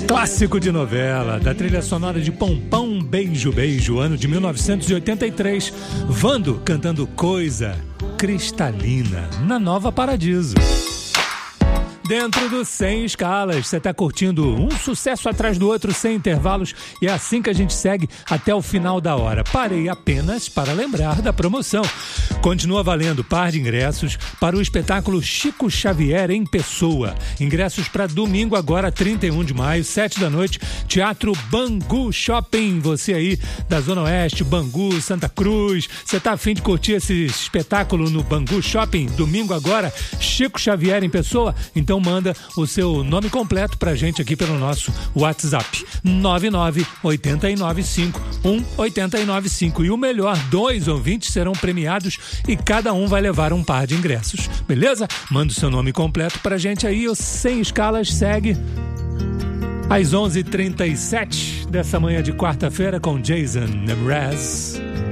Clássico de novela, da trilha sonora de Pompom Beijo Beijo, ano de 1983. Vando cantando Coisa Cristalina, na Nova Paradiso. Dentro do 100 Escalas, você está curtindo um sucesso atrás do outro, sem intervalos, e é assim que a gente segue até o final da hora. Parei apenas para lembrar da promoção. Continua valendo par de ingressos para o espetáculo Chico Xavier em Pessoa. Ingressos para domingo, agora 31 de maio, 7 da noite, Teatro Bangu Shopping. Você aí da Zona Oeste, Bangu, Santa Cruz, você está a fim de curtir esse espetáculo no Bangu Shopping? Domingo agora, Chico Xavier em Pessoa? Então manda o seu nome completo pra gente aqui pelo nosso WhatsApp 998951895. E o melhor, 2 ouvintes serão premiados e cada um vai levar um par de ingressos, beleza? Manda o seu nome completo pra gente aí. O 100 Escalas segue às 11h37 dessa manhã de quarta-feira com Jason Mraz.